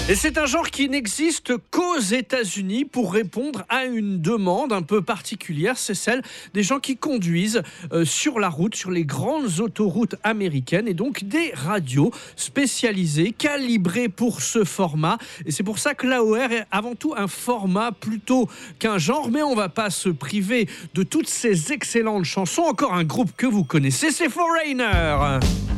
Et c'est un genre qui n'existe qu'aux États-Unis pour répondre à une demande un peu particulière. C'est celle des gens qui conduisent sur la route, sur les grandes autoroutes américaines, et donc des radios spécialisées, calibrées pour ce format. Et c'est pour ça que l'AOR est avant tout un format plutôt qu'un genre. Mais on ne va pas se priver de toutes ces excellentes chansons. Encore un groupe que vous connaissez, c'est Foreigner.